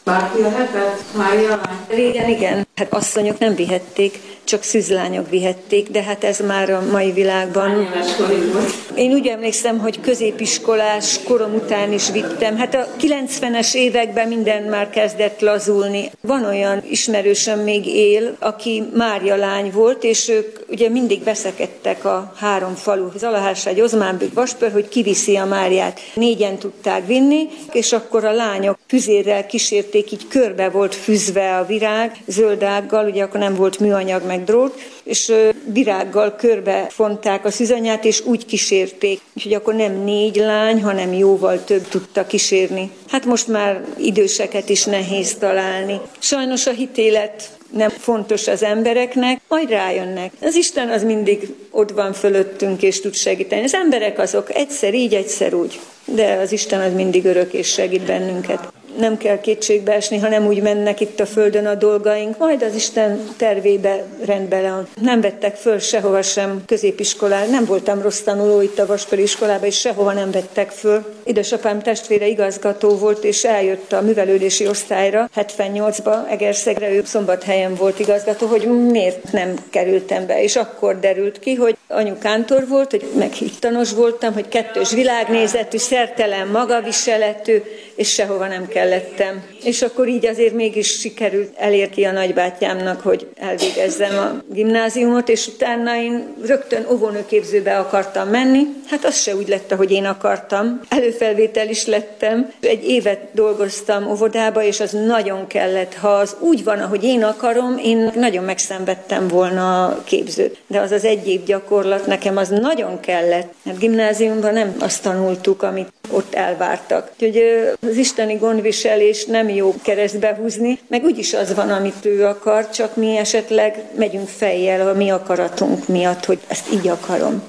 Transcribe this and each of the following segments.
Bárki lehetett? Mária lány? Régen igen, hát asszonyok nem vihették, csak szűzlányok vihették, de hát ez már a mai világban. Hány éves korig volt? Én úgy emlékszem, hogy középiskolás korom után is vittem. Hát a 90-es években minden már kezdett lazulni. Van olyan ismerősöm még él, aki Mária lány volt, és ők ugye mindig veszekedtek a három falu, Zalahárshegy, Ozmánbük, Vaspör, hogy kiviszi a Máriát. 4-en tudták vinni, és akkor a lányok füzérrel kísérték, így körbe volt fűzve a virág, zöld ággal, ugye akkor nem volt műanyag meg drót, és virággal körbe fonták a szűzanyát, és úgy kísérték. Úgyhogy akkor nem 4 lány, hanem jóval több tudta kísérni. Hát most már időseket is nehéz találni. Sajnos a hitélet nem fontos az embereknek, majd rájönnek. Az Isten az mindig ott van fölöttünk, és tud segíteni. Az emberek azok egyszer így, egyszer úgy. De az Isten az mindig örök, és segít bennünket. Nem kell kétségbe esni, ha nem úgy mennek itt a földön a dolgaink, majd az Isten tervébe rendbe le. Nem vettek föl sehova sem középiskolán. Nem voltam rossz tanuló itt a Vaspöri iskolában, és sehova nem vettek föl. Édesapám testvére igazgató volt, és eljött a művelődési osztályra 78-ba, Egerszegre, ő Szombathelyen volt igazgató, hogy miért nem kerültem be. És akkor derült ki, hogy anyu kántor volt, hogy meg hittanos voltam, hogy 2 világnézetű, szertelen magaviseletű, és sehova nem kellettem. És akkor így azért mégis sikerült elérni a nagybátyámnak, hogy elvégezzem a gimnáziumot, és utána én rögtön óvónőképzőbe akartam menni. Hát az se úgy lett, ahogy én akartam. Előfelvétel is lettem. 1 évet dolgoztam óvodába, és az nagyon kellett. Ha az úgy van, ahogy én akarom, én nagyon megszenvedtem volna a képzőt. De az 1 év gyakorlat nekem az nagyon kellett. Hát gimnáziumban nem azt tanultuk, amit ott elvártak. Úgyhogy az isteni gondviselés nem jó keresztbe húzni, meg úgyis az van, amit ő akar, csak mi esetleg megyünk fejjel a mi akaratunk miatt, hogy ezt így akarom.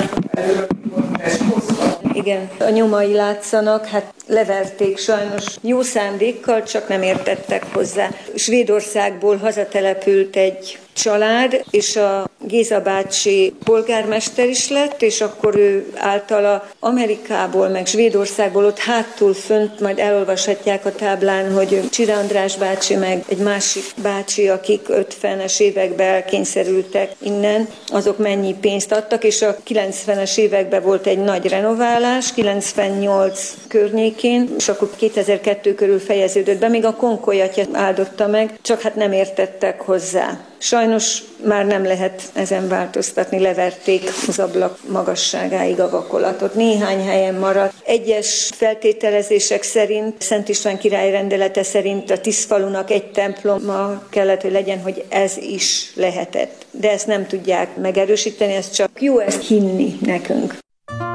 Igen, a nyomai látszanak, hát leverték sajnos jó szándékkal, csak nem értettek hozzá. Svédországból hazatelepült egy család, és a Géza bácsi polgármester is lett, és akkor ő általa Amerikából, meg Svédországból ott hátul fönt, majd elolvashatják a táblán, hogy Csira András bácsi, meg egy másik bácsi, akik 50-es években elkényszerültek innen, azok mennyi pénzt adtak, és a 90-es években volt egy nagy renoválás, 98 környékén, és akkor 2002 körül fejeződött be, még a Konkoly atya áldotta meg, csak hát nem értettek hozzá. Sajnos már nem lehet ezen változtatni, leverték az ablak magasságáig a vakolatot. Néhány helyen maradt. Egyes feltételezések szerint, Szent István király rendelete szerint a Tiszfalunak egy temploma kellett, hogy legyen, hogy ez is lehetett. De ezt nem tudják megerősíteni, ez csak jó ezt hinni nekünk.